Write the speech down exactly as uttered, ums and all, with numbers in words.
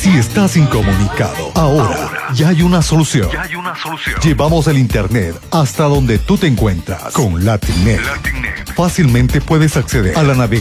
Si estás incomunicado, ahora, ahora ya hay una solución. Ya hay una solución. Llevamos el internet hasta donde tú te encuentras con Latinnet. Latinnet. Fácilmente puedes acceder a la navegación